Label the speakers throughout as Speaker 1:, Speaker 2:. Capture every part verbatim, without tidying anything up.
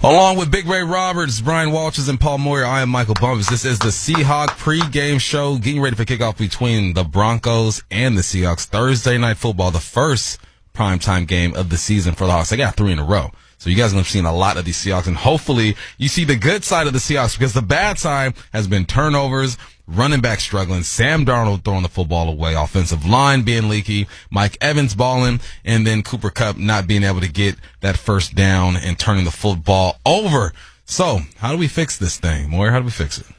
Speaker 1: Along with Big Ray Roberts, Brian Walters, and Paul Moyer, I am Michael Bumpus. This is the Seahawk pregame show, getting ready for kickoff between the Broncos and the Seahawks. Thursday Night Football, the first primetime game of the season for the Hawks. They got three in a row. So you guys have seen a lot of these Seahawks, and hopefully you see the good side of the Seahawks, because the bad side has been turnovers, running back struggling, Sam Darnold throwing the football away, offensive line being leaky, Mike Evans balling, and then Cooper Kupp not being able to get that first down and turning the football over. So how do we fix this thing, Moyer? How do we fix it?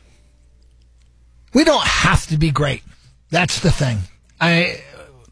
Speaker 2: We don't have to be great. That's the thing. I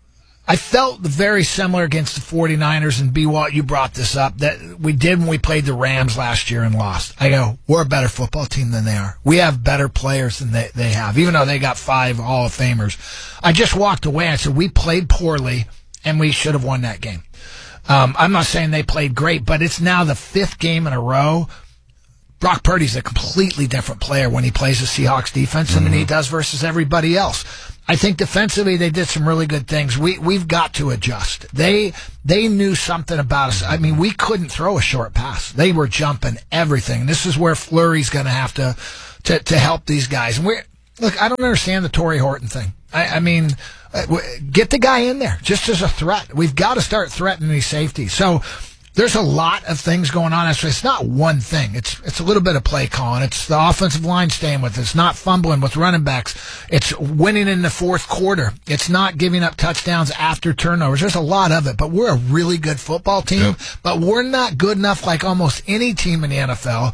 Speaker 2: I felt very similar against the 49ers, and B. Walt, you brought this up, that we did when we played the Rams last year and lost. I go, we're a better football team than they are. We have better players than they, they have, even though they got five Hall of Famers. I just walked away. I said, we played poorly, and we should have won that game. Um, I'm not saying they played great, but it's now the fifth game in a row. Brock Purdy's a completely different player when he plays the Seahawks defense mm-hmm. than he does versus everybody else. I think defensively they did some really good things. We, we've got to adjust. They they knew something about us. I mean, we couldn't throw a short pass. They were jumping everything. This is where Fleury's going to have to to to help these guys. And we're look, I don't understand the Torrey Horton thing. I, I mean, get the guy in there just as a threat. We've got to start threatening these safeties. So there's a lot of things going on. It's not one thing. It's it's a little bit of play calling. It's the offensive line staying with it. It's not fumbling with running backs. It's winning in the fourth quarter. It's not giving up touchdowns after turnovers. There's a lot of it, but we're a really good football team. Yep. But we're not good enough, like almost any team in the N F L,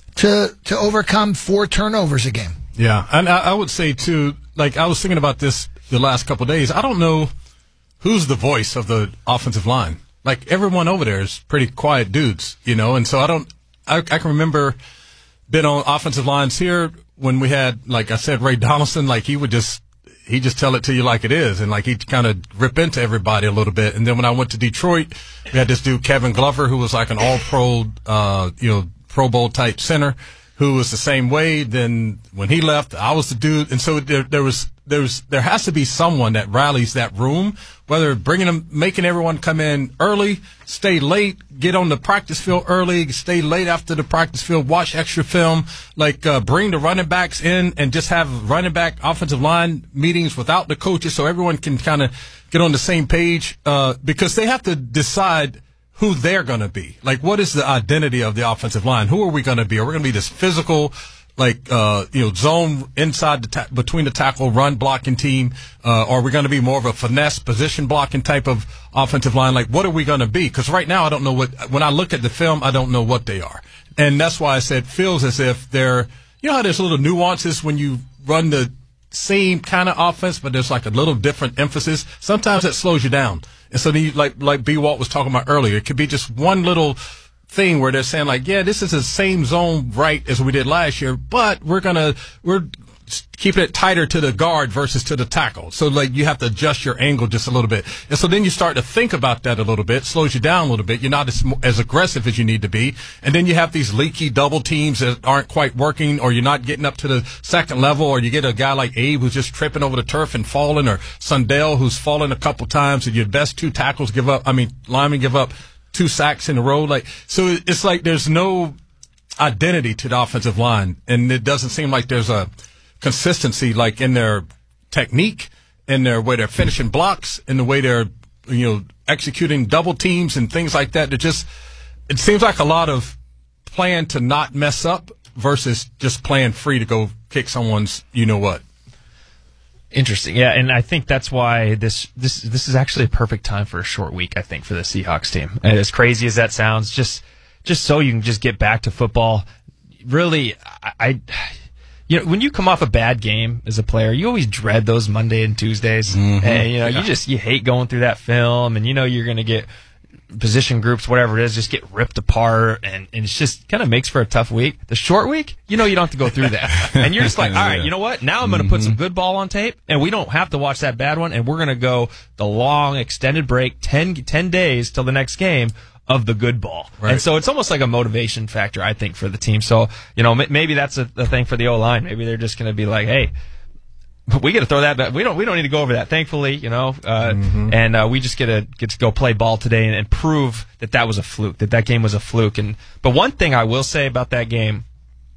Speaker 2: to to overcome four turnovers a game.
Speaker 3: Yeah, and I, I would say, too, like I was thinking about this the last couple of days. I don't know who's the voice of the offensive line. Like, everyone over there is pretty quiet dudes, you know, and so I don't, I, I can remember being on offensive lines here when we had, like I said, Ray Donaldson, like he would just, he just tell it to you like it is, and like he'd kind of rip into everybody a little bit. And then when I went to Detroit, we had this dude, Kevin Glover, who was like an all-pro, uh, you know, Pro Bowl type center, who was the same way. Then when he left, I was the dude. And so there, there was, there's, there has to be someone that rallies that room, whether bringing them, making everyone come in early, stay late, get on the practice field early, stay late after the practice field, watch extra film, like, uh, bring the running backs in and just have running back offensive line meetings without the coaches so everyone can kind of get on the same page, uh, because they have to decide who they're going to be. Like, what is the identity of the offensive line? Who are we going to be? Are we going to be this physical, like, uh, you know, zone inside the ta- between the tackle run blocking team? Uh, or are we going to be more of a finesse position blocking type of offensive line? Like, what are we going to be? Because right now I don't know what, when I look at the film, I don't know what they are. And that's why I said feels as if they're, you know how there's little nuances when you run the same kind of offense, but there's like a little different emphasis. Sometimes that slows you down. And so then you, like, like B. Walt was talking about earlier, it could be just one little thing where they're saying like, yeah, this is the same zone right as we did last year, but we're going to, we're keeping it tighter to the guard versus to the tackle. So like you have to adjust your angle just a little bit. And so then you start to think about that a little bit, slows you down a little bit. You're not as, as aggressive as you need to be. And then you have these leaky double teams that aren't quite working, or you're not getting up to the second level, or you get a guy like Abe who's just tripping over the turf and falling, or Sundell who's fallen a couple times, and your best two tackles give up, I mean, linemen give up two sacks in a row. Like, so it's like there's no identity to the offensive line, and it doesn't seem like there's a consistency, like in their technique, in their way they're finishing blocks, in the way they're, you know, executing double teams and things like that. It just, it seems like a lot of playing to not mess up versus just playing free to go kick someone's, you know what.
Speaker 4: Interesting, yeah, and I think that's why this this this is actually a perfect time for a short week, I think, for the Seahawks team. And as crazy as that sounds, just just so you can just get back to football. Really, I, I you know, when you come off a bad game as a player, you always dread those Monday and Tuesdays. Mm-hmm. And you know, yeah. you just you hate going through that film, and you know you're going to get position groups, whatever it is, just get ripped apart, and, and it's just kind of makes for a tough week. The short week, you know you don't have to go through that. And you're just like, all right, you know what? Now I'm going to mm-hmm. put some good ball on tape, and we don't have to watch that bad one, and we're going to go the long, extended break, ten, ten days till the next game of the good ball. Right. And so it's almost like a motivation factor, I think, for the team. So, you know, m- maybe that's a, a thing for the O-line. Maybe they're just going to be like, hey, we get to throw that back. We don't. We don't need to go over that. Thankfully, you know, uh, mm-hmm. and uh, we just get to get to go play ball today and, and prove that that was a fluke. That that game was a fluke. And but one thing I will say about that game,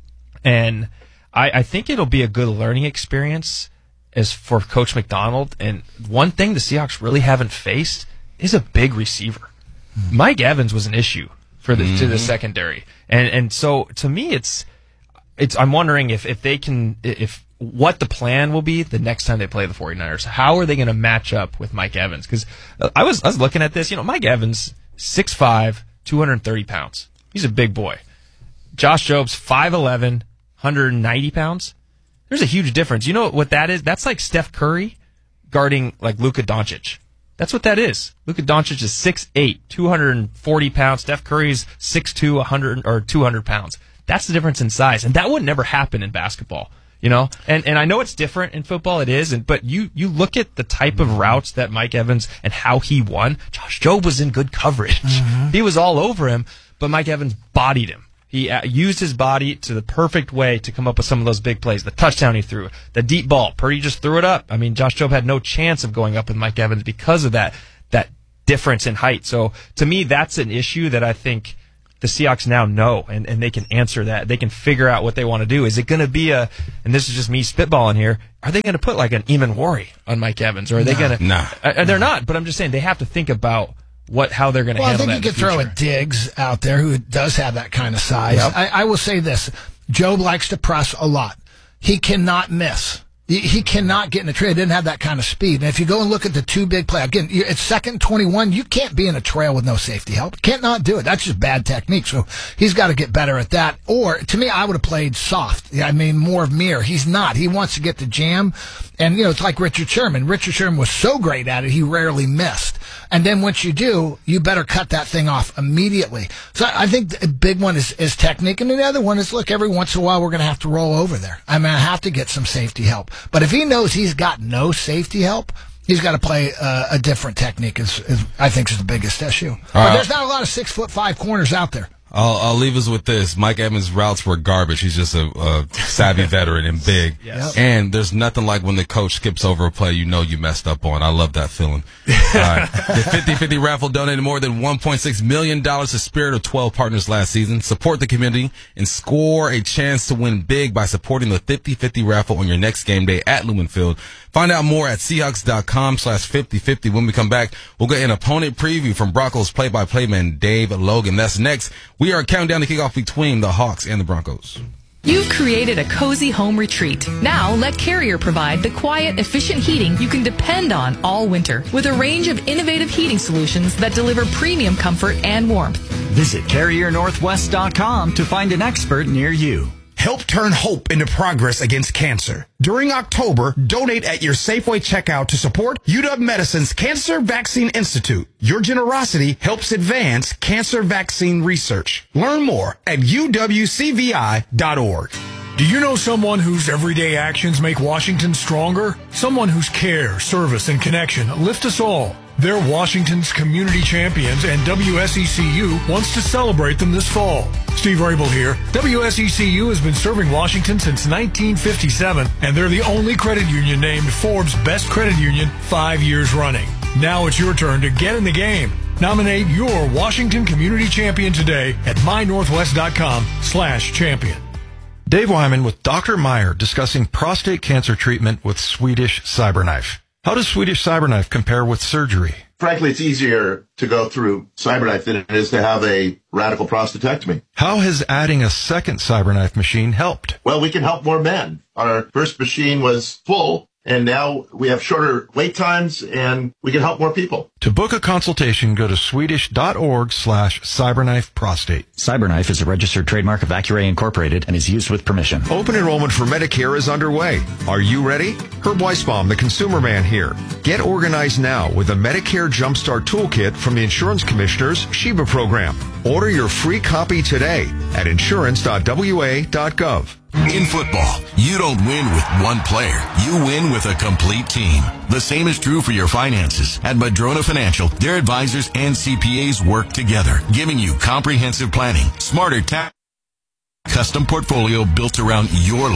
Speaker 4: and I, I think it'll be a good learning experience as for Coach McDonald. And one thing the Seahawks really haven't faced is a big receiver. Mm-hmm. Mike Evans was an issue for the mm-hmm. to the secondary, and and so to me, it's it's. I'm wondering if if they can if. what the plan will be the next time they play the 49ers. How are they going to match up with Mike Evans? Because I was I was looking at this. You know, Mike Evans, six five, two hundred thirty pounds. He's a big boy. Josh Jobs, five eleven, one hundred ninety pounds. There's a huge difference. You know what that is? That's like Steph Curry guarding like Luka Doncic. That's what that is. Luka Doncic is six eight, two hundred forty pounds. Steph Curry's six two, one hundred or two hundred pounds. That's the difference in size, and that would never happen in basketball. You know, and, and I know it's different in football, it is, and but you, you look at the type of routes that Mike Evans and how he won. Josh Jobe was in good coverage. Mm-hmm. He was all over him, but Mike Evans bodied him. He uh, used his body to the perfect way to come up with some of those big plays. The touchdown he threw, the deep ball, Purdy just threw it up. I mean, Josh Jobe had no chance of going up with Mike Evans because of that that difference in height. So to me, that's an issue that I think the Seahawks now know, and, and they can answer that. They can figure out what they want to do. Is it going to be a, and this is just me spitballing here, are they going to put like an Eamon Wari on Mike Evans? Or are they
Speaker 1: nah,
Speaker 4: going to?
Speaker 1: Nah.
Speaker 4: Uh, they're not, but I'm just saying they have to think about what how they're going to
Speaker 2: well,
Speaker 4: handle that.
Speaker 2: I think you could throw a Diggs out there who does have that kind of size.
Speaker 4: Yep.
Speaker 2: I, I will say this. Jobe likes to press a lot. He cannot miss. He, he cannot get in a trail. He didn't have that kind of speed. And if you go and look at the two big plays, again, it's second twenty-one. You can't be in a trail with no safety help. Can't not do it. That's just bad technique. So he's got to get better at that. Or, to me, I would have played soft. I mean, more of Mir. He's not. He wants to get the jam. And, you know, it's like Richard Sherman. Richard Sherman was so great at it, he rarely missed. And then once you do, you better cut that thing off immediately. So I think the big one is, is technique. And the other one is, look, every once in a while we're going to have to roll over there. I mean, I have to get some safety help. But if he knows he's got no safety help, he's got to play uh, a different technique, is, is I think is the biggest issue. All but right. There's not a lot of six foot five corners out there.
Speaker 1: I'll, I'll leave us with this. Mike Evans' routes were garbage. He's just a, a savvy veteran and big.
Speaker 4: Yes.
Speaker 1: And there's nothing like when the coach skips over a play you know you messed up on. I love that feeling. All right. The fifty fifty raffle donated more than one point six million dollars to Spirit of twelve partners last season. Support the community and score a chance to win big by supporting the fifty fifty raffle on your next game day at Lumen Field. Find out more at Seahawks.com slash 5050. When we come back, we'll get an opponent preview from Broncos play-by-play man Dave Logan. That's next. We are counting down the kickoff between the Hawks and the Broncos.
Speaker 5: You've created a cozy home retreat. Now let Carrier provide the quiet, efficient heating you can depend on all winter with a range of innovative heating solutions that deliver premium comfort and warmth.
Speaker 6: Visit Carrier Northwest dot com to find an expert near you.
Speaker 7: Help turn hope into progress against cancer. During October, donate at your Safeway checkout to support U W Medicine's Cancer Vaccine Institute. Your generosity helps advance cancer vaccine research. Learn more at U W C V I dot org.
Speaker 8: Do you know someone whose everyday actions make Washington stronger? Someone whose care, service, and connection lift us all. They're Washington's community champions, and W S E C U wants to celebrate them this fall. Steve Rabel here. W S E C U has been serving Washington since nineteen fifty-seven, and they're the only credit union named Forbes' Best Credit Union five years running. Now it's your turn to get in the game. Nominate your Washington community champion today at my northwest dot com slash champion.
Speaker 9: Dave Wyman with Doctor Meyer discussing prostate cancer treatment with Swedish CyberKnife. How does Swedish CyberKnife compare with surgery?
Speaker 10: Frankly, it's easier to go through CyberKnife than it is to have a radical prostatectomy.
Speaker 9: How has adding a second CyberKnife machine helped?
Speaker 10: Well, we can help more men. Our first machine was full, and now we have shorter wait times, and we can help more people.
Speaker 9: To book a consultation, go to swedish.org slash cyberknife prostate.
Speaker 6: CyberKnife is a registered trademark of Accuray Incorporated and is used with permission.
Speaker 11: Open enrollment for Medicare is underway. Are you ready? Herb Weisbaum, the consumer man here. Get organized now with a Medicare Jumpstart Toolkit from the Insurance Commissioner's Sheba program. Order your free copy today at insurance dot w a dot gov.
Speaker 12: In football, you don't win with one player. You win with a complete team. The same is true for your finances. At Madrona Financial, their advisors and C P As work together, giving you comprehensive planning, smarter tax, custom portfolio built around your life.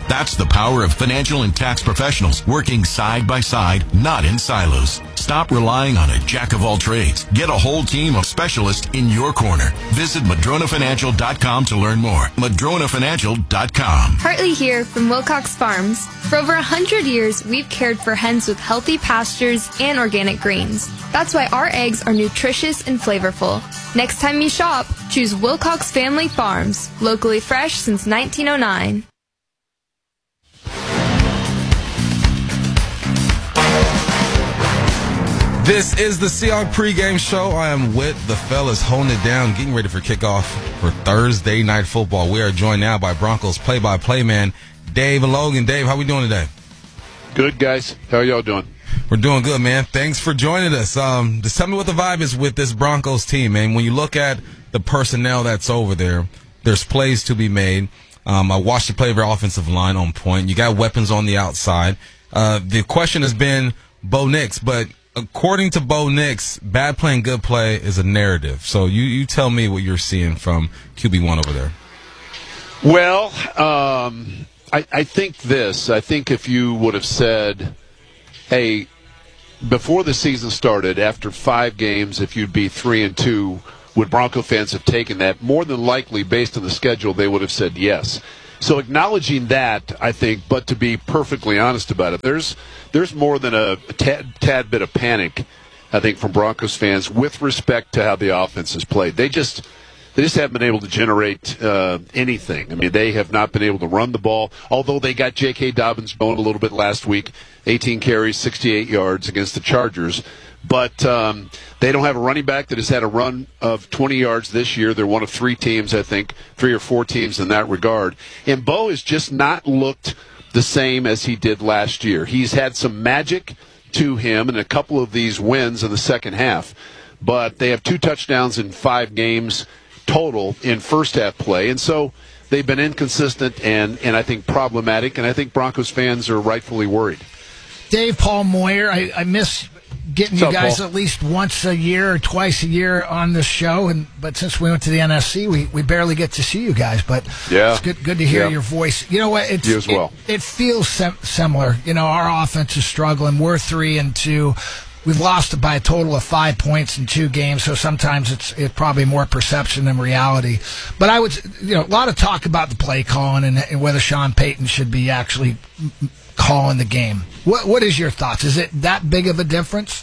Speaker 12: That's the power of financial and tax professionals working side by side, not in silos. Stop relying on a jack of all trades. Get a whole team of specialists in your corner. Visit Madrona Financial dot com to learn more. Madrona Financial dot com.
Speaker 13: Hartley here from Wilcox Farms. For over one hundred years, we've cared for hens with healthy pastures and organic grains. That's why our eggs are nutritious and flavorful. Next time you shop, choose Wilcox Family Farms, locally fresh since nineteen oh nine.
Speaker 1: This is the Seahawks pregame show. I am with the fellas holding it down, getting ready for kickoff for Thursday night football. We are joined now by Broncos play-by-play man Dave Logan. Dave, how we doing today?
Speaker 14: Good, guys. How y'all doing?
Speaker 1: We're doing good, man. Thanks for joining us. Um, just tell me what the vibe is with this Broncos team, man. When you look at the personnel that's over there, there's plays to be made. Um, I watched you play your offensive line on point. You got weapons on the outside. Uh, the question has been Bo Nix, but according to Bo Nix, bad play and good play is a narrative. So you, you tell me what you're seeing from Q B one over there.
Speaker 14: Well, um, I, I think this. I think if you would have said, hey, before the season started, after five games, if you'd be three and two, would Bronco fans have taken that? More than likely, based on the schedule, they would have said yes. So acknowledging that, I think, but to be perfectly honest about it, there's there's more than a tad, tad bit of panic, I think, from Broncos fans with respect to how the offense has played. They just they just haven't been able to generate uh, anything. I mean, they have not been able to run the ball, although they got J K. Dobbins going a little bit last week, eighteen carries, sixty-eight yards against the Chargers. But um, they don't have a running back that has had a run of twenty yards this year. They're one of three teams, I think, three or four teams in that regard. And Bo has just not looked the same as he did last year. He's had some magic to him in a couple of these wins in the second half. But they have two touchdowns in five games total in first half play. And so they've been inconsistent and, and I think problematic. And I think Broncos fans are rightfully worried.
Speaker 2: Dave, Paul Moyer, I, I miss getting you
Speaker 14: What's up,
Speaker 2: guys
Speaker 14: Paul?
Speaker 2: at least once a year or twice a year on this show, and but since we went to the N F C, we, we barely get to see you guys. But
Speaker 14: yeah.
Speaker 2: it's good good to hear
Speaker 14: yeah.
Speaker 2: your voice. You know what? It's,
Speaker 14: you as well.
Speaker 2: It, it feels sem- similar. You know, our offense is struggling. We're three and two. We've lost by a total of five points in two games, so sometimes it's it's probably more perception than reality. But I would, you know, a lot of talk about the play calling and, and whether Sean Payton should be actually calling the game. What what is your thoughts? Is it that big of a difference?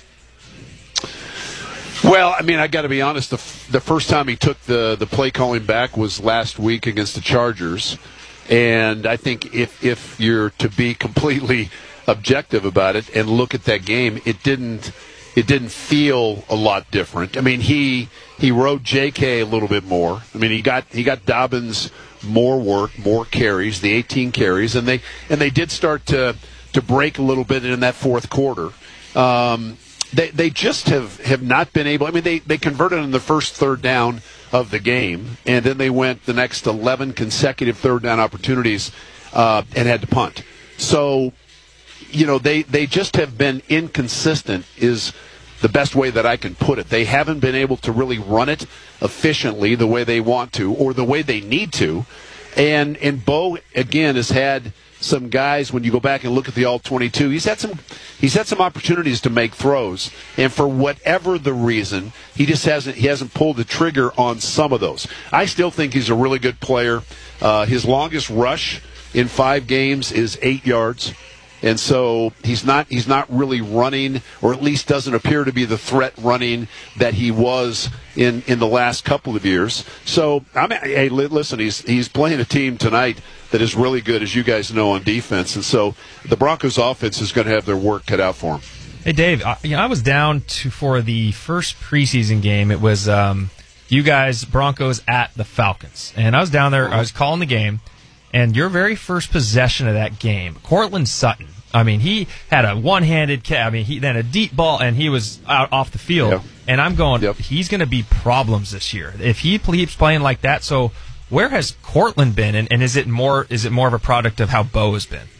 Speaker 14: Well, I mean, I got to be honest. The, f- the first time he took the, the play calling back was last week against the Chargers, and I think if if you're to be completely objective about it and look at that game, it didn't it didn't feel a lot different. I mean, he he rode J K a little bit more. I mean, he got he got Dobbins more work, more carries, the eighteen carries, and they and they did start to to break a little bit in that fourth quarter. Um, They they just have, have not been able. I mean, they, they converted on the first third down of the game, and then they went the next eleven consecutive third down opportunities uh, and had to punt. So, you know, they, they just have been inconsistent is the best way that I can put it. They haven't been able to really run it efficiently the way they want to or the way they need to. And and Bo, again, has had some guys, when you go back and look at the all twenty-two, he's had some he's had some opportunities to make throws, and for whatever the reason, he just hasn't he hasn't pulled the trigger on some of those. I still think he's a really good player. Uh, his longest rush in five games is eight yards. And so he's not he's not really running, or at least doesn't appear to be the threat running that he was in, in the last couple of years. So I mean, hey, listen, he's he's playing a team tonight that is really good, as you guys know, on defense. And so the Broncos offense is going to have their work cut out for him.
Speaker 4: Hey, Dave, I, you know, I was down to for the first preseason game. It was um, you guys, Broncos at the Falcons. And I was down there. I was calling the game. And your very first possession of that game, Cortland Sutton, I mean, he had a one-handed catch. I mean, he then a deep ball, and he was out off the field. Yep. And I'm going, yep. He's going to be problems this year if he keeps playing like that. So where has Cortland been, and, and is it more is it more of a product of how Bo has been?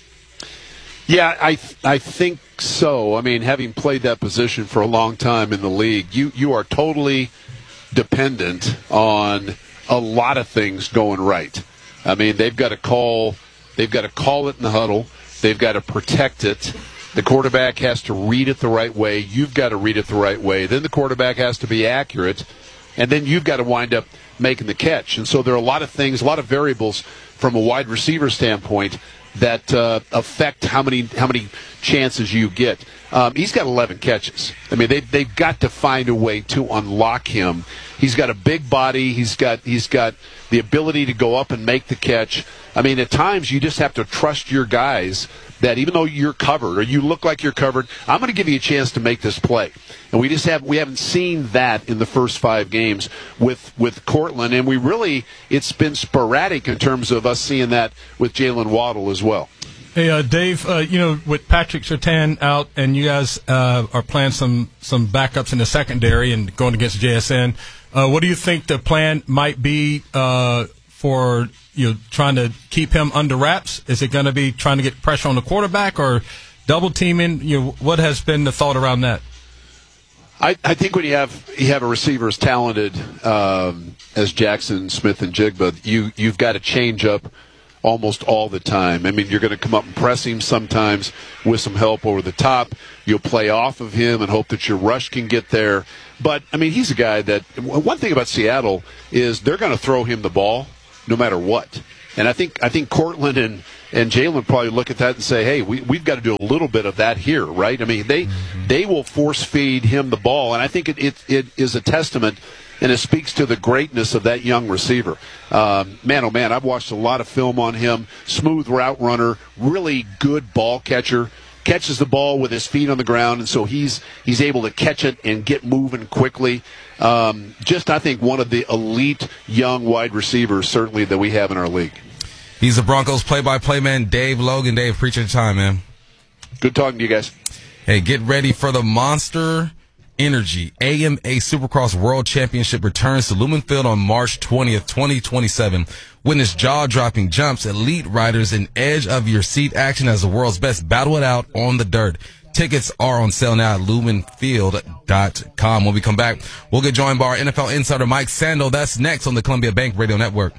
Speaker 14: Yeah, I th- I think so. I mean, having played that position for a long time in the league, you you are totally dependent on a lot of things going right. I mean, they've got to call They've got to call it in the huddle. They've got to protect it. The quarterback has to read it the right way. You've got to read it the right way. Then the quarterback has to be accurate. And then you've got to wind up making the catch. And so there are a lot of things, a lot of variables from a wide receiver standpoint that uh, affect how many how many chances you get. Um, he's got eleven catches. I mean, they, they've got to find a way to unlock him. He's got a big body. He's got he's got the ability to go up and make the catch. I mean, at times you just have to trust your guys that even though you're covered or you look like you're covered, I'm going to give you a chance to make this play. And we just have we haven't seen that in the first five games with with Cortland, and we really it's been sporadic in terms of us seeing that with Jalen Waddle as well.
Speaker 3: Hey, uh, Dave, uh, you know, with Patrick Surtain out and you guys uh, are playing some, some backups in the secondary and going against J S N, uh, what do you think the plan might be uh, for you know, trying to keep him under wraps? Is it going to be trying to get pressure on the quarterback or double teaming? You know, what has been the thought around that?
Speaker 14: I, I think when you have you have a receiver as talented um, as Jackson Smith and Jigba, you you've got to change up almost all the time. I mean, you're going to come up and press him sometimes with some help over the top. You'll play off of him and hope that your rush can get there. But, I mean, he's a guy that – one thing about Seattle is they're going to throw him the ball no matter what. And I think I think Cortland and, and Jalen probably look at that and say, hey, we, we've got to do a little bit of that here, right? I mean, they mm-hmm. they will force-feed him the ball. And I think it, it, it is a testament – and it speaks to the greatness of that young receiver. Um, man, oh, man, I've watched a lot of film on him. Smooth route runner, really good ball catcher. Catches the ball with his feet on the ground, and so he's he's able to catch it and get moving quickly. Um, just, I think, one of the elite young wide receivers, certainly, that we have in our league.
Speaker 1: He's the Broncos play-by-play man, Dave Logan. Dave, appreciate your time, man.
Speaker 14: Good talking to you guys.
Speaker 1: Hey, get ready for the Monster Energy A M A Supercross World Championship returns to Lumen Field on March twentieth, twenty twenty-seven. Witness jaw-dropping jumps, elite riders, and edge-of-your-seat action as the world's best battle it out on the dirt. Tickets are on sale now at lumen field dot com. When we come back, we'll get joined by our N F L insider Mike Sando. That's next on the Columbia Bank Radio Network.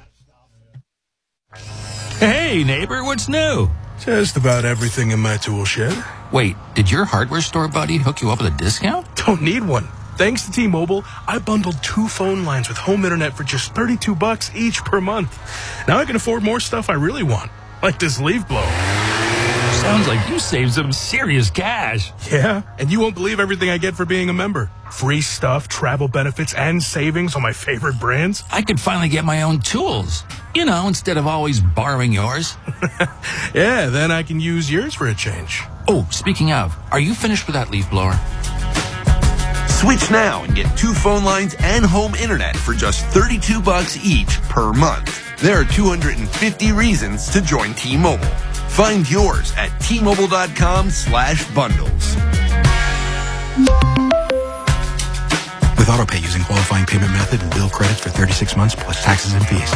Speaker 15: Hey, neighbor, what's new?
Speaker 16: Just about everything in my tool shed.
Speaker 15: Wait, did your hardware store buddy hook you up with a discount?
Speaker 16: Don't need one. Thanks to T-Mobile, I bundled two phone lines with home internet for just thirty-two bucks each per month. Now I can afford more stuff I really want, like this leaf blower.
Speaker 15: Sounds like you saved some serious cash.
Speaker 16: Yeah, and you won't believe everything I get for being a member. Free stuff, travel benefits, and savings on my favorite brands.
Speaker 15: I could finally get my own tools. You know, instead of always borrowing yours.
Speaker 16: Yeah, then I can use yours for a change.
Speaker 15: Oh, speaking of, are you finished with that leaf blower?
Speaker 17: Switch now and get two phone lines and home internet for just thirty-two bucks each per month. There are two hundred fifty reasons to join T-Mobile. Find yours at T-Mobile.com slash bundles.
Speaker 18: With AutoPay using qualifying payment method and bill credits for thirty-six months plus taxes and fees.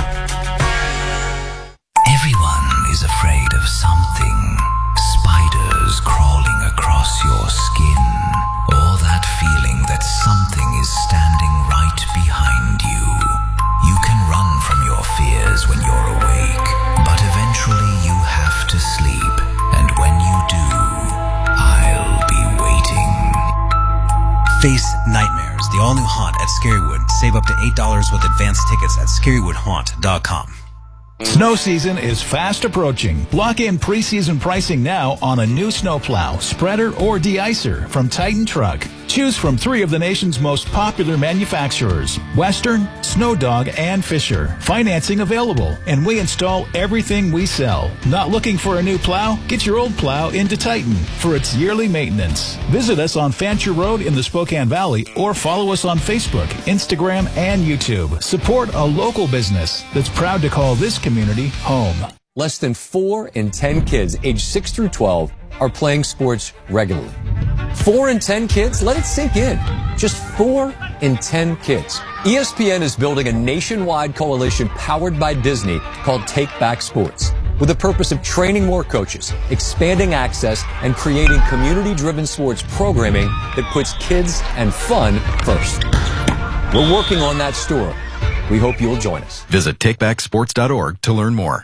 Speaker 19: Everyone is afraid of something. Spiders crawling across your skin. Or that feeling that something is standing right behind you. You can run from your fears when you're awake, but eventually you have to sleep. And when you do, I'll be waiting.
Speaker 20: Face Nightmares, the all-new haunt at Scarywood. Save up to eight dollars with advance tickets at scarywood haunt dot com.
Speaker 21: Snow season is fast approaching. Lock in preseason pricing now on a new snowplow, spreader, or de-icer from Titan Truck. Choose from three of the nation's most popular manufacturers, Western, Snowdog, and Fisher. Financing available, and we install everything we sell. Not looking for a new plow? Get your old plow into Titan for its yearly maintenance. Visit us on Fancher Road in the Spokane Valley or follow us on Facebook, Instagram, and YouTube. Support a local business that's proud to call this community home.
Speaker 22: Less than four in ten kids aged six through twelve are playing sports regularly. Four in ten kids? Let it sink in. Just four in ten kids. E S P N is building a nationwide coalition powered by Disney called Take Back Sports, with the purpose of training more coaches, expanding access, and creating community-driven sports programming that puts kids and fun first. We're working on that story. We hope you'll join us.
Speaker 23: Visit take back sports dot org to learn more.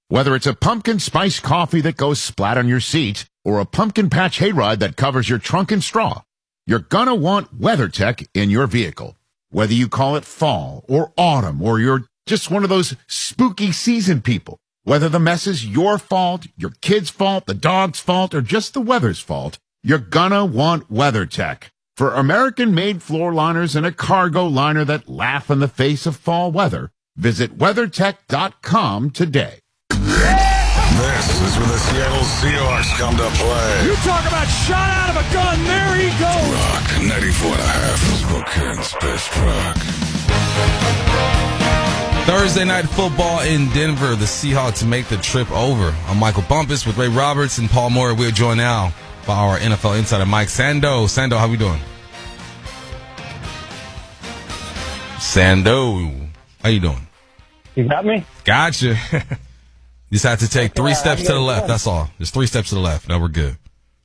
Speaker 5: Whether it's a pumpkin spice coffee that goes splat on your seat or a pumpkin patch hayride that covers your trunk in straw, you're gonna want WeatherTech in your vehicle. Whether you call it fall or autumn or you're just one of those spooky season people, whether the mess is your fault, your kid's fault, the dog's fault, or just the weather's fault, you're gonna want WeatherTech. For American-made floor liners and a cargo liner that laugh in the face of fall weather, visit WeatherTech dot com today.
Speaker 7: This is where the Seattle Seahawks come to play.
Speaker 23: You talk about shot out of a gun, there he goes.
Speaker 7: Rock ninety-four and a half is Spokane's best rock.
Speaker 1: Thursday night football in Denver. The Seahawks make the trip over. I'm Michael Bumpus with Ray Roberts and Paul Moyer. We're joined now by our N F L insider, Mike Sando. Sando, how we doing? Sando, how you doing?
Speaker 24: You got me?
Speaker 1: Gotcha. You just have to take three
Speaker 24: yeah,
Speaker 1: steps to the left. That's all. Just three steps to the left. Now we're good.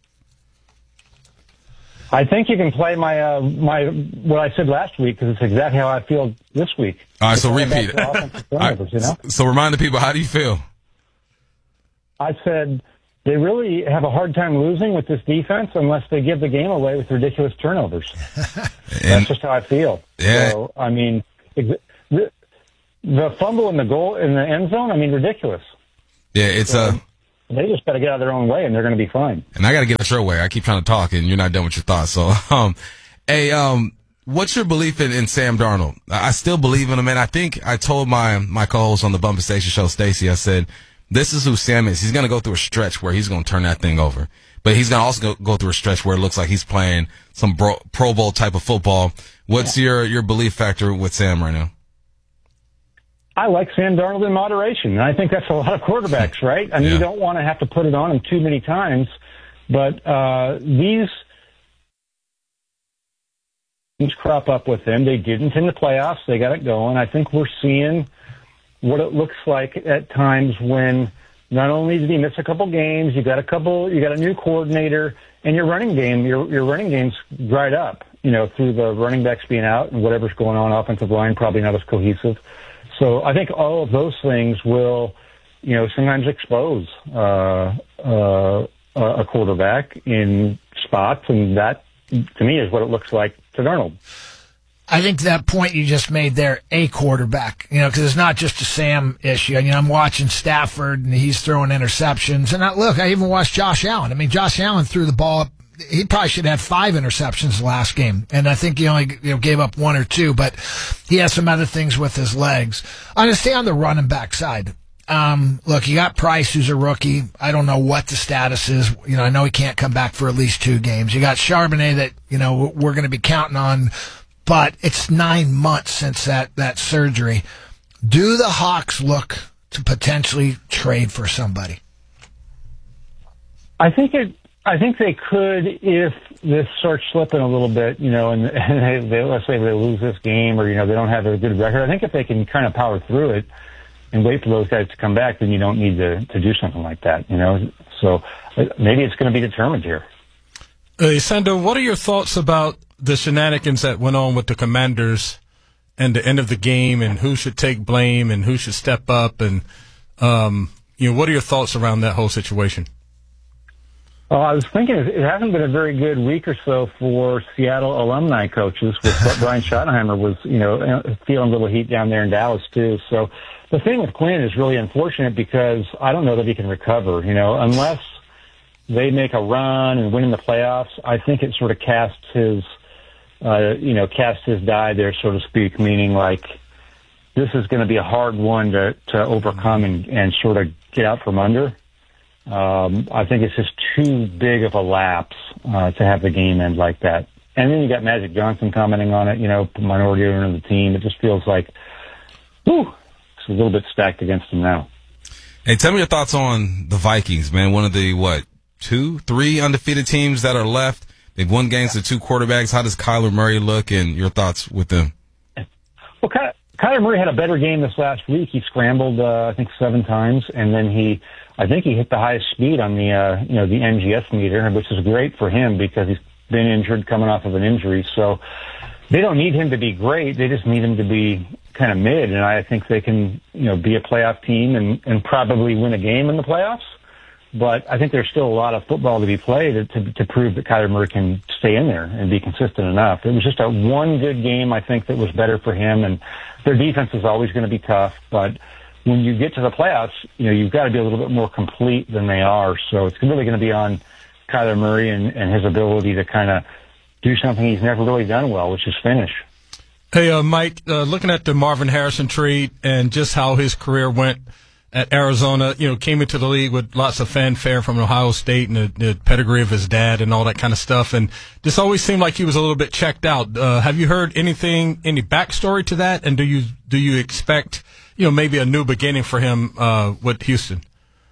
Speaker 24: I think you can play my uh, my what I said last week because it's exactly how I feel this week.
Speaker 1: All right, so repeat.
Speaker 24: All right, you know?
Speaker 1: So remind the people, how do you feel?
Speaker 24: I said they really have a hard time losing with this defense unless they give the game away with ridiculous turnovers. That's just how I feel.
Speaker 1: Yeah.
Speaker 24: So, I mean, the, the fumble in the goal in the end zone, I mean, ridiculous.
Speaker 1: Yeah, it's
Speaker 24: so,
Speaker 1: a.
Speaker 24: Uh, they just got to get out of their own way, and they're going to be fine.
Speaker 1: And I got to get out your way. I keep trying to talk, and you're not done with your thoughts. So, um, hey, um, what's your belief in, in Sam Darnold? I still believe in him, and I think I told my my co-host on the Bumpus Station show, Stacy, I said, this is who Sam is. He's going to go through a stretch where he's going to turn that thing over. But he's going to also go, go through a stretch where it looks like he's playing some bro, Pro Bowl type of football. What's yeah. your, your belief factor with Sam right now?
Speaker 24: I like Sam Darnold in moderation, and I think that's a lot of quarterbacks, right? I mean, yeah. you don't want to have to put it on him too many times, but uh, these things crop up with them. They didn't in the playoffs. They got it going. I think we're seeing what it looks like at times when not only did he miss a couple games, you got a couple, you got a new coordinator, and your running game, your your running game's dried up, you know, through the running backs being out and whatever's going on, offensive line probably not as cohesive. So I think all of those things will, you know, sometimes expose uh, uh, a quarterback in spots, and that, to me, is what it looks like to Darnold.
Speaker 2: I think that point you just made there, a quarterback, you know, because it's not just a Sam issue. I mean, I'm watching Stafford, and he's throwing interceptions. And I, look, I even watched Josh Allen. I mean, Josh Allen threw the ball up. He probably should have had five interceptions the last game, and I think he only you know, gave up one or two, but he has some other things with his legs. I'm going to stay on the running back side. Um, look, you got Price, who's a rookie. I don't know what the status is. You know, I know he can't come back for at least two games. You got Charbonnet that, you know, we're going to be counting on, but it's nine months since that, that surgery. Do the Hawks look to potentially trade for somebody?
Speaker 24: I think it, I think they could if this starts slipping a little bit, you know, and, and they, they, let's say they lose this game or, you know, they don't have a good record. I think if they can kind of power through it and wait for those guys to come back, then you don't need to, to do something like that, you know. So maybe it's going to be determined here.
Speaker 3: Hey, Sando, what are your thoughts about the shenanigans that went on with the Commanders and the end of the game and who should take blame and who should step up? And, um, you know, what are your thoughts around that whole situation?
Speaker 24: Well, I was thinking it hasn't been a very good week or so for Seattle alumni coaches with Brian Schottenheimer was, you know, feeling a little heat down there in Dallas too. So the thing with Quinn is really unfortunate because I don't know that he can recover, you know, unless they make a run and win in the playoffs. I think it sort of casts his, uh, you know, casts his die there, so to speak, meaning like this is going to be a hard one to, to overcome and, and sort of get out from under. Um, I think it's just too big of a lapse uh, to have the game end like that. And then you got Magic Johnson commenting on it, you know, minority owner of the team. It just feels like, whew, it's a little bit stacked against him now.
Speaker 1: Hey, tell me your thoughts on the Vikings, man. One of the, what, two, three undefeated teams that are left. They've won games with two quarterbacks. How does Kyler Murray look, and your thoughts with them?
Speaker 24: Well, Ky- Kyler Murray had a better game this last week. He scrambled, uh, I think, seven times, and then he, I think he hit the highest speed on the, uh, you know, the N G S meter, which is great for him because he's been injured, coming off of an injury. So they don't need him to be great. They just need him to be kind of mid. And I think they can, you know, be a playoff team and, and probably win a game in the playoffs. But I think there's still a lot of football to be played to, to prove that Kyler Murray can stay in there and be consistent enough. It was just a one good game, I think, that was better for him. And their defense is always going to be tough. But when you get to the playoffs, you know, you've got to be a little bit more complete than they are. So it's really going to be on Kyler Murray and, and his ability to kind of do something he's never really done well, which is finish.
Speaker 3: Hey, uh, Mike, uh, looking at the Marvin Harrison trade and just how his career went at Arizona, you know, came into the league with lots of fanfare from Ohio State and the, the pedigree of his dad and all that kind of stuff. And just always seemed like he was a little bit checked out. Uh, have you heard anything, any backstory to that? And do you, do you expect, you know, maybe a new beginning for him, uh, with Houston?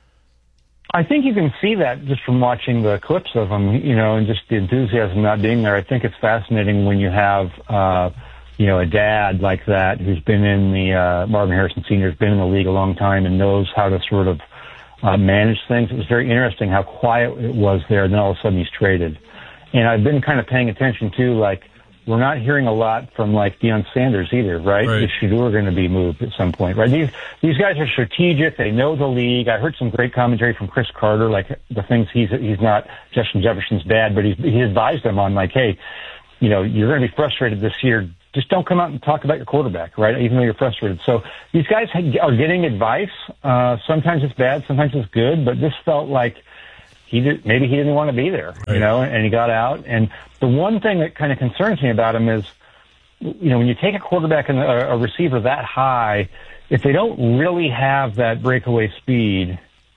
Speaker 24: I think you can see that just from watching the clips of him, you know, and just the enthusiasm not being there. I think it's fascinating when you have, uh, you know, a dad like that who's been in the, uh, Marvin Harrison Senior has been in the league a long time and knows how to sort of, uh, manage things. It was very interesting how quiet it was there, and then all of a sudden he's traded. And I've been kind of paying attention too, like, we're not hearing a lot from like Deion Sanders either, right?
Speaker 3: Right.
Speaker 24: Is Shedeur going to be moved at some point, right? These, these guys are strategic. They know the league. I heard some great commentary from Chris Carter, like the things he's, he's not Justin Jefferson's dad, but he's, he advised them on like, hey, you know, you're going to be frustrated this year. Just don't come out and talk about your quarterback, right? Even though you're frustrated. So these guys are getting advice. Uh, sometimes it's bad, sometimes it's good, but this felt like he did, maybe he didn't want to be there, right. You know, and he got out. And the one thing that kind of concerns me about him is, you know, when you take a quarterback and a, a receiver that high, if they don't really have that breakaway speed,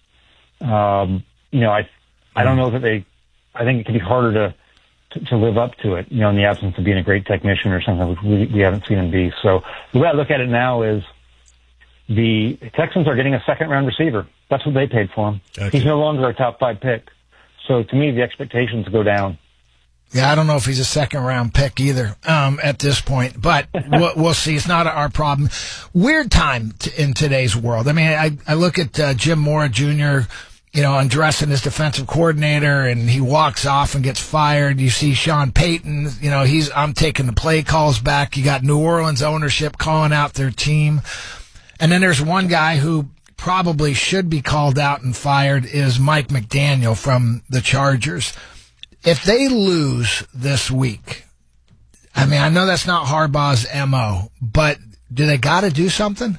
Speaker 24: um, you know, I, I don't know that they, I think it can be harder to, to, to live up to it, you know, in the absence of being a great technician or something, which we, we haven't seen him be. So the way I look at it now is the Texans are getting a second round receiver. That's what they paid for him. Gotcha. He's no longer a top five pick. So to me, the expectations go down.
Speaker 2: Yeah, I don't know if he's a second round pick either um, at this point, but we'll, we'll see. It's not our problem. Weird time t- in today's world. I mean, I, I look at uh, Jim Mora Junior, you know, undressing his defensive coordinator, and he walks off and gets fired. You see Sean Payton, you know, he's I'm taking the play calls back. You got New Orleans ownership calling out their team. And then there's one guy who probably should be called out and fired is Mike McDaniel from the Chargers. If they lose this week, I mean, I know that's not Harbaugh's M O, but do they got to do something?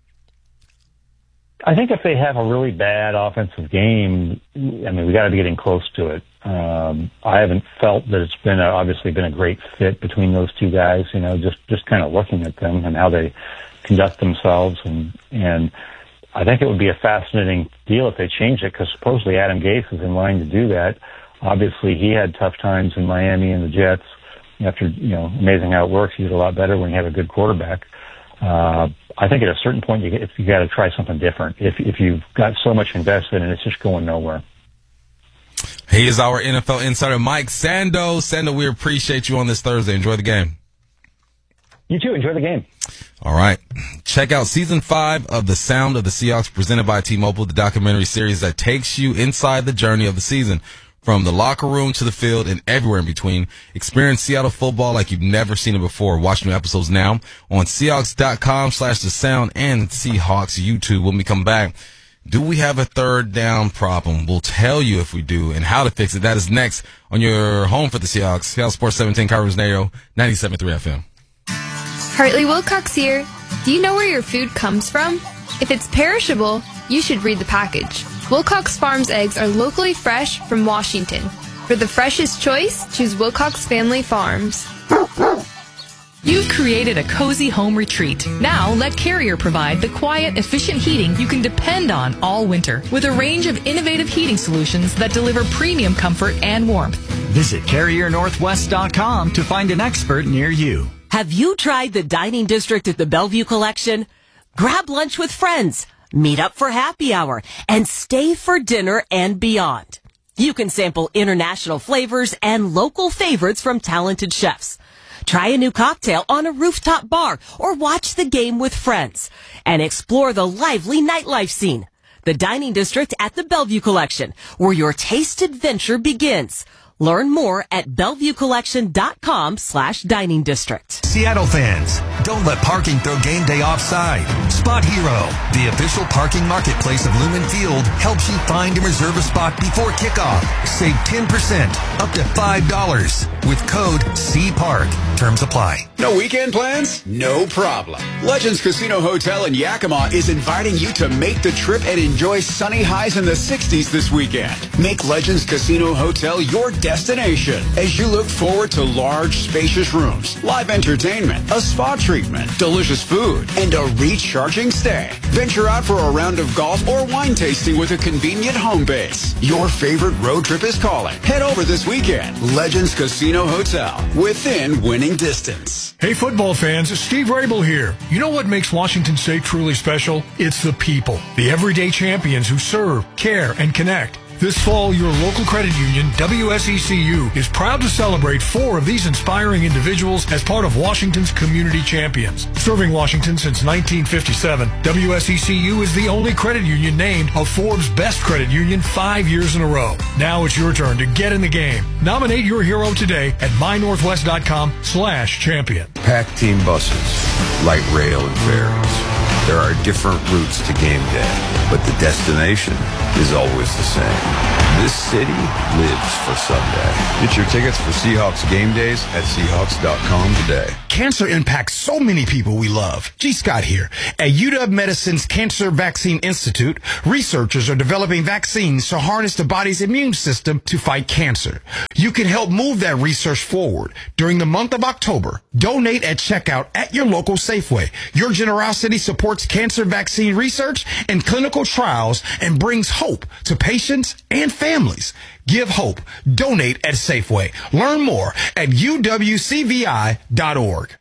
Speaker 24: I think if they have a really bad offensive game, I mean, we got to be getting close to it. Um, I haven't felt that it's been a, obviously been a great fit between those two guys, you know, just, just kind of looking at them and how they conduct themselves. And, and I think it would be a fascinating deal if they changed it, because supposedly Adam Gase is in line to do that. Obviously, he had tough times in Miami and the Jets. After, you know, amazing how it works. He did a lot better when you have a good quarterback. Uh, I think at a certain point, you, you got to try something different. If if you've got so much invested and it's just going nowhere.
Speaker 1: He is our N F L insider, Mike Sando. Sando, we appreciate you on this Thursday. Enjoy the game.
Speaker 24: You too. Enjoy the game.
Speaker 1: All right. Check out season five of The Sound of the Seahawks, presented by T-Mobile, the documentary series that takes you inside the journey of the season. From the locker room to the field and everywhere in between. Experience Seattle football like you've never seen it before. Watch new episodes now on Seahawks.com slash the sound and Seahawks YouTube. When we come back, do we have a third down problem? We'll tell you if we do and how to fix it. That is next on your home for the Seahawks. Seattle Sports seventeen, Carver's Nayo, ninety-seven point three F M.
Speaker 13: Hartley Wilcox here. Do you know where your food comes from? If it's perishable, you should read the package. Wilcox Farms eggs are locally fresh from Washington. For the freshest choice, choose Wilcox Family Farms.
Speaker 6: You've created a cozy home retreat. Now let Carrier provide the quiet, efficient heating you can depend on all winter with a range of innovative heating solutions that deliver premium comfort and warmth.
Speaker 8: Visit Carrier Northwest dot com to find an expert near you.
Speaker 9: Have you tried the dining district at the Bellevue Collection? Grab lunch with friends. Meet up for happy hour and stay for dinner and beyond. You can sample international flavors and local favorites from talented chefs. Try a new cocktail on a rooftop bar or watch the game with friends and explore the lively nightlife scene. The Dining District at the Bellevue Collection, where your taste adventure begins. Learn more at bellevue collection dot com slash dining district.
Speaker 4: Seattle fans, don't let parking throw game day offside. Spot Hero, the official parking marketplace of Lumen Field, helps you find and reserve a spot before kickoff. Save ten percent, up to five dollars with code C Park. Terms apply.
Speaker 10: No weekend plans? No problem. Legends Casino Hotel in Yakima is inviting you to make the trip and enjoy sunny highs in the sixties this weekend. Make Legends Casino Hotel your destination as you look forward to large, spacious rooms, live entertainment, a spa treatment, delicious food, and a recharging stay. Venture out for a round of golf or wine tasting with a convenient home base. Your favorite road trip is calling. Head over this weekend. Legends Casino Hotel, within winning distance.
Speaker 11: Hey football fans, Steve Rabel here. You know what makes Washington State truly special? It's the people, the everyday champions who serve, care, and connect. This fall, your local credit union, W S E C U, is proud to celebrate four of these inspiring individuals as part of Washington's Community Champions. Serving Washington since nineteen fifty-seven, W S E C U is the only credit union named a Forbes Best Credit Union five years in a row. Now it's your turn to get in the game. Nominate your hero today at my northwest dot com slash champion.
Speaker 12: Packed team buses, light rail and ferries. There are different routes to game day, but the destination is always the same. This city lives for Sunday. Get your tickets for Seahawks game days at Seahawks dot com today.
Speaker 25: Cancer impacts so many people we love. G. Scott here. At U W Medicine's Cancer Vaccine Institute, researchers are developing vaccines to harness the body's immune system to fight cancer. You can help move that research forward. During the month of October, donate at checkout at your local Safeway. Your generosity supports cancer vaccine research and clinical trials and brings hope to patients and families. Give hope. Donate at Safeway. Learn more at U W C V I dot org.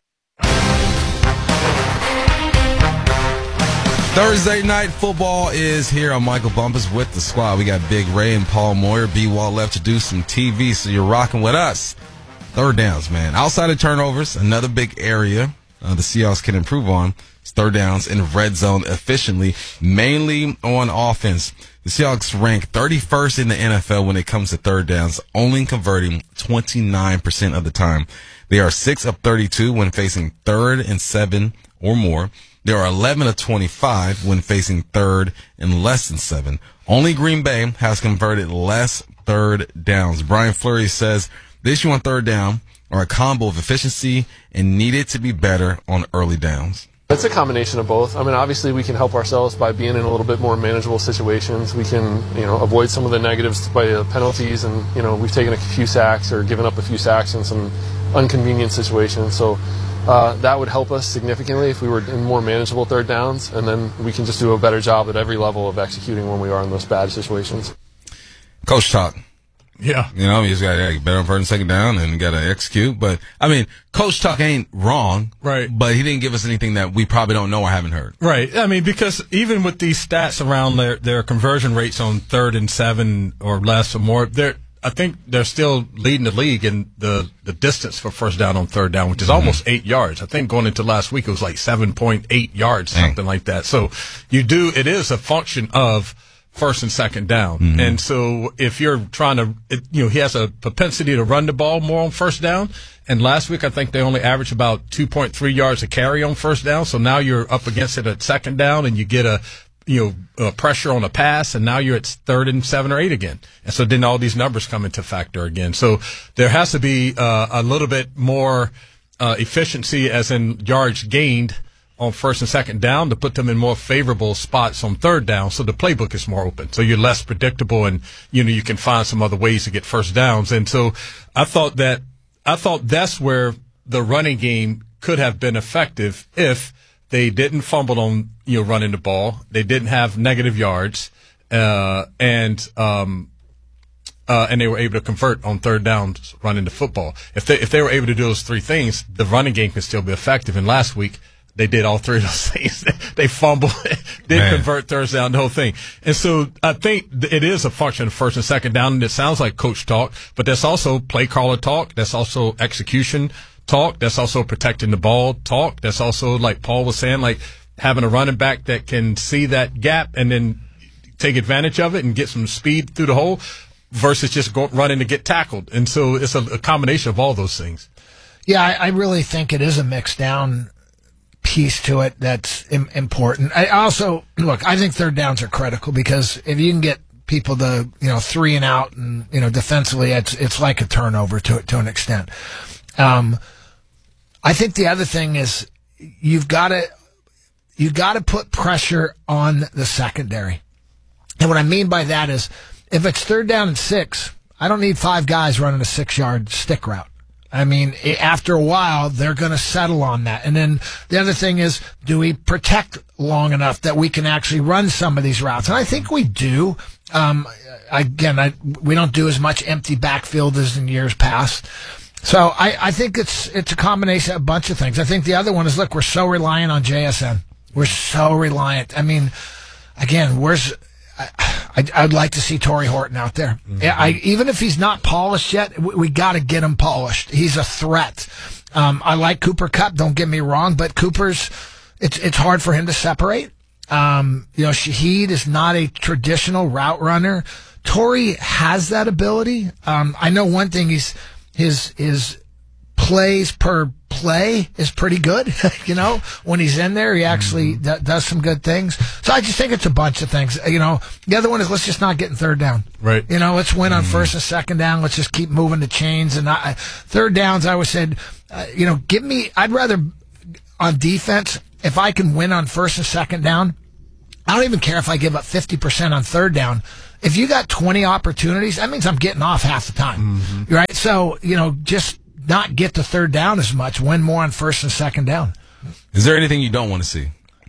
Speaker 1: Thursday night football is here. I'm Michael Bumpus with the squad. We got Big Ray and Paul Moyer. B-Wall left to do some T V, so you're rocking with us. Third downs, man. Outside of turnovers, another big area uh, the Seahawks can improve on is third downs in red zone efficiently, mainly on offense. The Seahawks rank thirty-first in the N F L when it comes to third downs, only converting twenty-nine percent of the time. They are six of thirty-two when facing third and seven or more. They are eleven of twenty-five when facing third and less than seven. Only Green Bay has converted less third downs. Brian Fleury says the issue on third down are a combo of efficiency and needed to be better on early downs.
Speaker 26: It's a combination of both. I mean, obviously we can help ourselves by being in a little bit more manageable situations. We can, you know, avoid some of the negatives by uh, penalties, and, you know, we've taken a few sacks or given up a few sacks in some inconvenient situations. So uh, that would help us significantly if we were in more manageable third downs, and then we can just do a better job at every level of executing when we are in those bad situations.
Speaker 1: Coach talk.
Speaker 3: Yeah.
Speaker 1: You know, you just got to get better on first and second down and got to execute. But, I mean, Coach Tuck ain't wrong.
Speaker 3: Right.
Speaker 1: But he didn't give us anything that we probably don't know or haven't heard.
Speaker 3: Right. I mean, because even with these stats around their, their conversion rates on third and seven or less or more, they're, I think they're still leading the league in the, the distance for first down on third down, which is mm-hmm. almost eight yards. I think going into last week, it was like seven point eight yards, Dang. something like that. So you do, it is a function of first and second down. Mm-hmm. And so if you're trying to, it, you know, he has a propensity to run the ball more on first down. And last week, I think they only averaged about two point three yards a carry on first down. So now you're up against it at second down and you get a, you know, uh, pressure on a pass, and now you're at third and seven or eight again. And so then all these numbers come into factor again. So there has to be uh, a little bit more uh, efficiency, as in yards gained on first and second down, to put them in more favorable spots on third down, so the playbook is more open. So you're less predictable, and, you know, you can find some other ways to get first downs. And so I thought that, I thought that's where the running game could have been effective if they didn't fumble on, you know, running the ball. They didn't have negative yards, uh, and, um, uh, and they were able to convert on third downs running the football. If they, if they were able to do those three things, the running game can still be effective. And last week, they did all three of those things. They fumbled, didn't convert third down, the whole thing. And so I think it is a function of first and second down, and it sounds like coach talk, but that's also play caller talk. That's also execution talk. That's also protecting the ball talk. That's also, like Paul was saying, like having a running back that can see that gap and then take advantage of it and get some speed through the hole. versus just go, running to get tackled. And so it's a, a combination of all those things.
Speaker 2: Yeah, I, I really think it is a mixed down piece to it that's im- important. I also, look, I think third downs are critical because if you can get people to, you know, three and out and, you know, defensively, it's, it's like a turnover to to an extent. Um, I think the other thing is you've got to, you've got to put pressure on the secondary. And what I mean by that is if it's third down and six, I don't need five guys running a six yard stick route. I mean, after a while, they're going to settle on that. And then the other thing is, do we protect long enough that we can actually run some of these routes? And I think we do. Um, again, I, we don't do as much empty backfield as in years past. So I, I think it's it's a combination of a bunch of things. I think the other one is, look, we're so reliant on J S N. We're so reliant. I mean, again, where's I, I'd like to see Torrey Horton out there. Mm-hmm. I, even if he's not polished yet, we, we got to get him polished. He's a threat. Um, I like Cooper Kupp. Don't get me wrong, but Cooper's it's it's hard for him to separate. Um, you know, Shaheed is not a traditional route runner. Torrey has that ability. Um, I know one thing: he's his his plays per play is pretty good. You know, when he's in there, he actually mm-hmm. d- does some good things. So I just think it's a bunch of things. You know, the other one is let's just not get in third down.
Speaker 3: Right.
Speaker 2: You know, let's win on mm-hmm. first and second down. Let's just keep moving the chains. And I, third downs, I always said, uh, you know, give me. I'd rather on defense if I can win on first and second down. I don't even care if I give up fifty percent on third down. If you got twenty opportunities, that means I'm getting off half the time. Mm-hmm. Right. So you know, just not get to third down as much, win more on first and second down.
Speaker 1: Is there anything you don't want to see?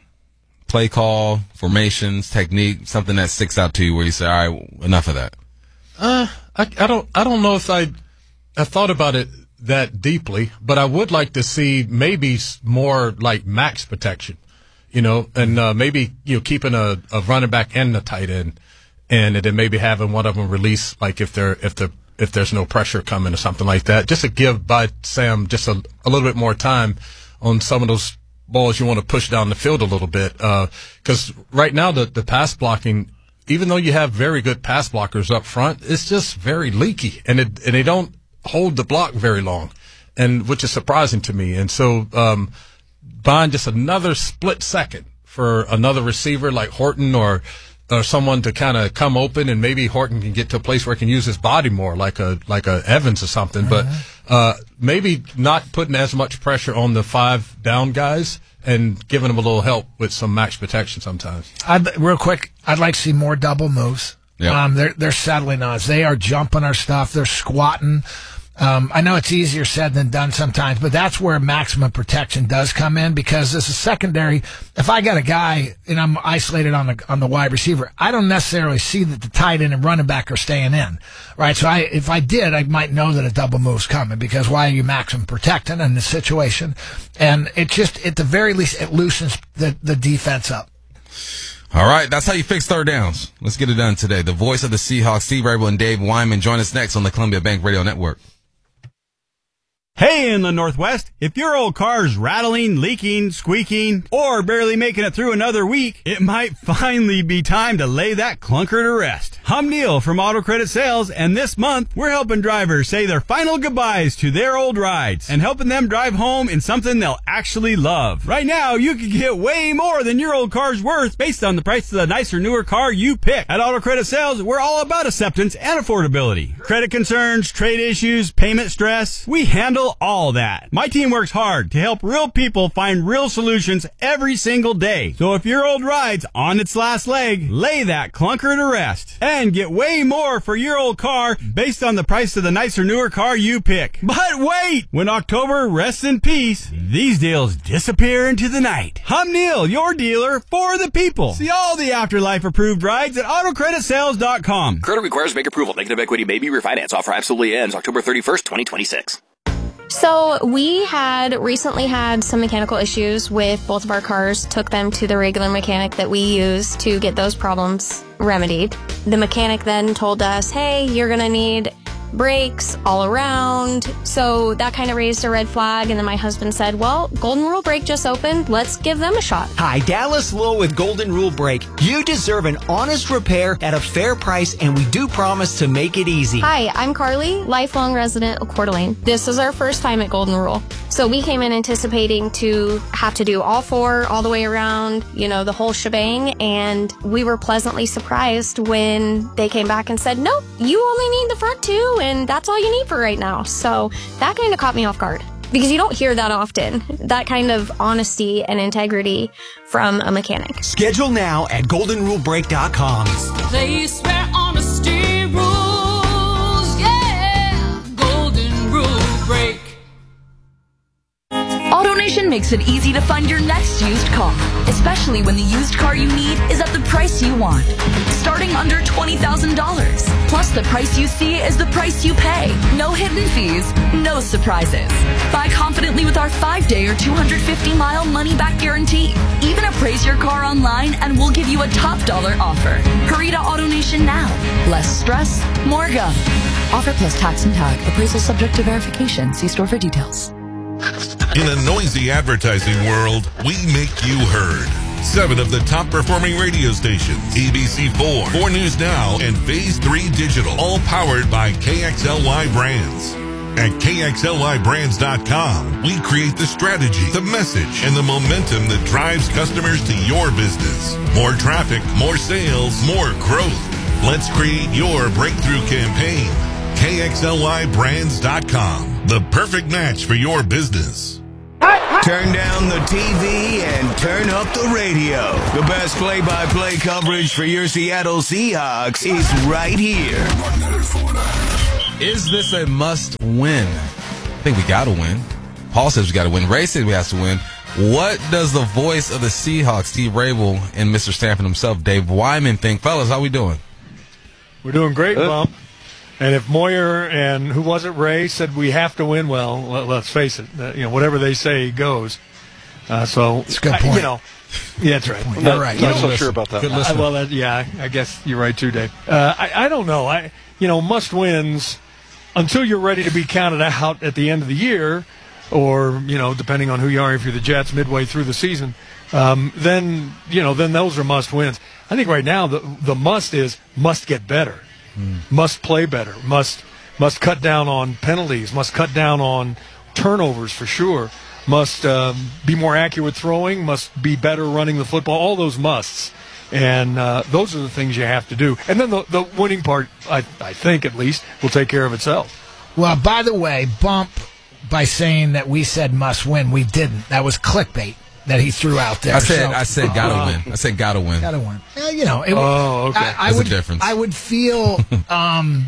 Speaker 1: Play call, formations, technique, something that sticks out to you where you say, all right, enough of that?
Speaker 3: Uh, I, I don't, I don't know if I, I thought about it that deeply, but I would like to see maybe more like max protection, you know, and uh, maybe, you know, keeping a, a running back and a tight end, and then maybe having one of them release, like if they're, if the, if there's no pressure coming or something like that, just to give by Sam just a, a little bit more time on some of those balls you want to push down the field a little bit. Uh, cause right now the, the pass blocking, even though you have very good pass blockers up front, it's just very leaky and it, and they don't hold the block very long, and which is surprising to me. And so, um, buying just another split second for another receiver like Horton or, or someone to kind of come open, and maybe Horton can get to a place where he can use his body more, like a like a Evans or something. But uh, maybe not putting as much pressure on the five down guys and giving them a little help with some max protection sometimes.
Speaker 2: I'd, real quick, I'd like to see more double moves. Yep. Um, they're they're settling on us. They are jumping our stuff. They're squatting. Um, I know it's easier said than done sometimes, but that's where maximum protection does come in, because as a secondary, if I got a guy and I'm isolated on the on the wide receiver, I don't necessarily see that the tight end and running back are staying in, right? So I, if I did, I might know that a double move's coming, because why are you maximum protecting in this situation? And it just, at the very least, it loosens the, the defense up.
Speaker 1: All right, that's how you fix third downs. Let's get it done today. The voice of the Seahawks, Steve Rabel and Dave Wyman, join us next on the Columbia Bank Radio Network.
Speaker 14: Hey, in the Northwest, if your old car's rattling, leaking, squeaking, or barely making it through another week, it might finally be time to lay that clunker to rest. I'm Neil from Auto Credit Sales, and this month, we're helping drivers say their final goodbyes to their old rides and helping them drive home in something they'll actually love. Right now, you can get way more than your old car's worth based on the price of the nicer, newer car you pick. At Auto Credit Sales, we're all about acceptance and affordability. Credit concerns, trade issues, payment stress, we handle all that. My team works hard to help real people find real solutions every single day. So if your old ride's on its last leg, lay that clunker to rest and get way more for your old car based on the price of the nicer, newer car you pick. But wait! When October rests in peace, these deals disappear into the night. I'm Neil, your dealer for the people. See all the Afterlife approved rides at auto credit sales dot com.
Speaker 15: Credit requires bank approval. Negative equity may be refinanced. Offer absolutely ends October thirty-first, twenty twenty-six.
Speaker 16: So we had recently had some mechanical issues with both of our cars, took them to the regular mechanic that we use to get those problems remedied. The mechanic then told us, hey, you're going to need brakes all around. So that kind of raised a red flag. And then my husband said, well, Golden Rule Brake just opened. Let's give them a shot.
Speaker 17: Hi, Dallas Lowe with Golden Rule Brake. You deserve an honest repair at a fair price, and we do promise to make it easy.
Speaker 16: Hi, I'm Carly, lifelong resident of Coeur d'Alene. This is our first time at Golden Rule. So we came in anticipating to have to do all four, all the way around, you know, the whole shebang. And we were pleasantly surprised when they came back and said, nope, you only need the front two, and that's all you need for right now. So that kind of caught me off guard, because you don't hear that often, that kind of honesty and integrity from a mechanic.
Speaker 17: Schedule now at golden rule brake dot com.
Speaker 18: Place where honesty rules, yeah, Golden Rule Brake.
Speaker 6: AutoNation makes it easy to find your next used car, especially when the used car you need is at the price you want. Starting under twenty thousand dollars. Plus, the price you see is the price you pay. No hidden fees, no surprises. Buy confidently with our five-day or two hundred fifty mile money-back guarantee. Even appraise your car online and we'll give you a top dollar offer. Hurry to AutoNation now. Less stress, more go. Offer plus tax and tag. Appraisal subject to verification. See store for details.
Speaker 19: In a noisy advertising world, we make you heard. Seven of the top performing radio stations, A B C four, four News Now, and Phase three Digital, all powered by K X L Y Brands. At K X L Y brands dot com, we create the strategy, the message, and the momentum that drives customers to your business. More traffic, more sales, more growth. Let's create your breakthrough campaign. K X L Y brands dot com, the perfect match for your business.
Speaker 20: Turn down the T V and turn up the radio. The best play-by-play coverage for your Seattle Seahawks is right here.
Speaker 1: Is this a must-win? I think we got to win. Paul says we got to win. Ray says we have to win. What does the voice of the Seahawks, Steve Rabel, and Mister Stanford himself, Dave Wyman, think? Fellas, how we doing?
Speaker 11: We're doing great, Bump. And if Moyer and who was it, Ray, said we have to win, well, let, let's face it, uh, you know, whatever they say goes. Uh, so
Speaker 2: it's a good point.
Speaker 11: I, you know, yeah, that's right.
Speaker 2: You're right.
Speaker 11: I'm not so
Speaker 2: listen.
Speaker 11: sure about that.
Speaker 2: Good
Speaker 11: Uh, well, that, yeah, I guess you're right too, Dave. Uh, I, I don't know. I, you know, must wins until you're ready to be counted out at the end of the year, or you know, depending on who you are, if you're the Jets midway through the season, um, then you know, then those are must wins. I think right now the the must is must get better. Mm. Must play better, must must cut down on penalties, must cut down on turnovers for sure, must um, be more accurate throwing, must be better running the football, all those musts. And uh, those are the things you have to do. And then the, the winning part, I, I think at least, will take care of itself.
Speaker 2: Well, by the way, Bump, by saying that we said must win, we didn't. That was clickbait that he threw out there.
Speaker 1: I said,
Speaker 2: so,
Speaker 1: I said, gotta
Speaker 2: uh,
Speaker 1: win. I said, gotta win.
Speaker 2: Gotta win. Uh, you know. It,
Speaker 11: oh, okay.
Speaker 2: I, I
Speaker 1: There's
Speaker 2: would,
Speaker 1: a difference.
Speaker 2: I would feel um,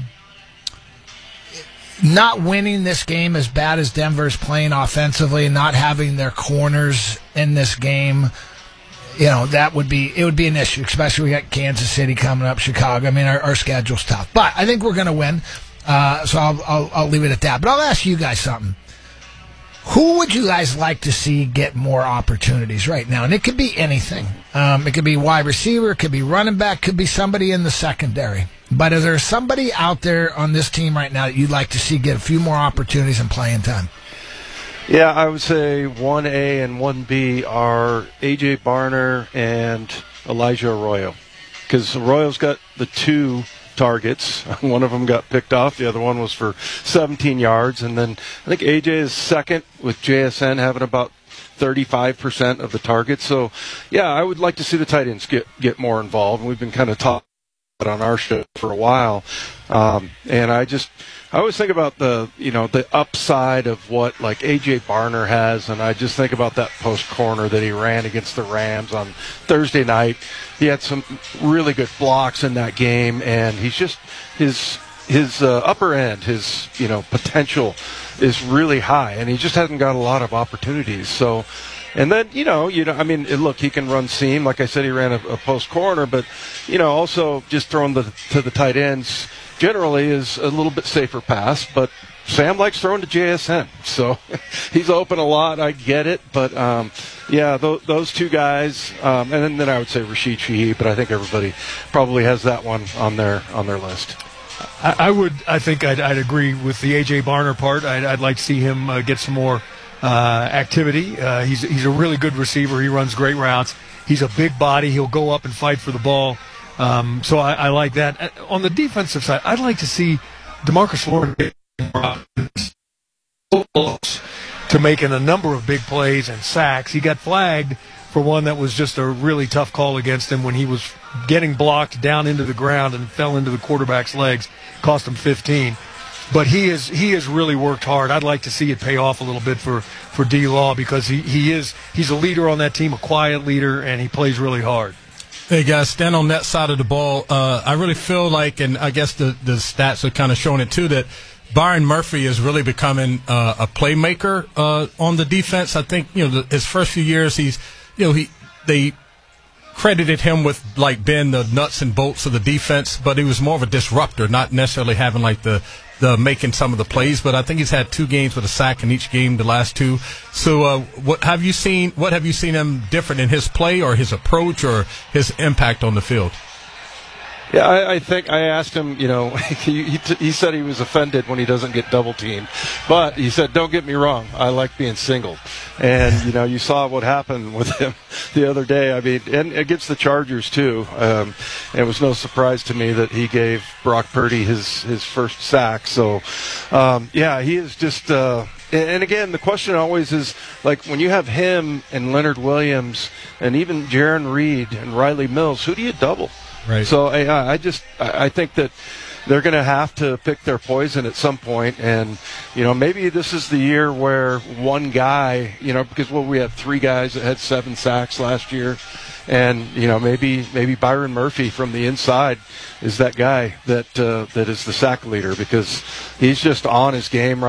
Speaker 2: not winning this game as bad as Denver's playing offensively, and not having their corners in this game. You know, that would be it would be an issue, especially we got Kansas City coming up, Chicago. I mean, our, our schedule's tough, but I think we're going to win. Uh, so I'll, I'll I'll leave it at that. But I'll ask you guys something. Who would you guys like to see get more opportunities right now? And it could be anything. Um, it could be wide receiver, it could be running back, could be somebody in the secondary. But is there somebody out there on this team right now that you'd like to see get a few more opportunities and playing time?
Speaker 21: Yeah, I would say one A and one B are A J Barner and Elijah Arroyo. Because Arroyo's got the two targets. One of them got picked off. The other one was for seventeen yards. And then I think A J is second, with J S N having about thirty-five percent of the targets. So, yeah, I would like to see the tight ends get, get more involved. We've been kind of talking on our show for a while. Um, and I just, I always think about the, you know, the upside of what like A J Barner has. And I just think about that post corner that he ran against the Rams on Thursday night. He had some really good blocks in that game, and he's just, his, his uh, upper end, his, you know, potential is really high, and he just hasn't got a lot of opportunities. So, and then, you know, you know, I mean, look, he can run seam. Like I said, he ran a, a post corner, but, you know, also just throwing the, to the tight ends generally is a little bit safer pass. But Sam likes throwing to J S N, so he's open a lot. I get it. But, um, yeah, th- those two guys, um, and then, then I would say Rashid Shaheed, but I think everybody probably has that one on their on their list.
Speaker 11: I, I would. I think I'd, I'd agree with the A J Barner part. I'd, I'd like to see him uh, get some more uh, activity. Uh, he's he's a really good receiver. He runs great routes. He's a big body. He'll go up and fight for the ball. Um, so I, I like that. Uh, on the defensive side, I'd like to see DeMarcus Lawrence get close to making a number of big plays and sacks. He got flagged for one that was just a really tough call against him when he was getting blocked down into the ground and fell into the quarterback's legs, cost him fifteen. But he is he has really worked hard. I'd like to see it pay off a little bit for, for D-Law because he, he is he's a leader on that team, a quiet leader, and he plays really hard.
Speaker 3: Hey, guys, stand on that side of the ball. Uh, I really feel like, and I guess the, the stats are kind of showing it too, that Byron Murphy is really becoming uh, a playmaker uh, on the defense. I think, you know, the, his first few years, he's, you know, he they credited him with like being the nuts and bolts of the defense, but he was more of a disruptor, not necessarily having like the the making some of the plays. But I think he's had two games with a sack in each game, the last two. So, uh, what have you seen? What have you seen him different in his play or his approach or his impact on the field?
Speaker 21: Yeah, I, I think I asked him, you know, he, he, t- he said he was offended when he doesn't get double teamed. But he said, don't get me wrong, I like being singled. And, you know, you saw what happened with him the other day. I mean, and against the Chargers, too. Um, it was no surprise to me that he gave Brock Purdy his, his first sack. So, um, yeah, he is just uh, – and again, the question always is, like, when you have him and Leonard Williams and even Jaron Reed and Riley Mills, who do you double?
Speaker 3: Right.
Speaker 21: So I, I just I think that they're going to have to pick their poison at some point, and you know maybe this is the year where one guy, you know, because well we had three guys that had seven sacks last year, and you know maybe maybe Byron Murphy from the inside is that guy that uh, that is the sack leader because he's just on his game right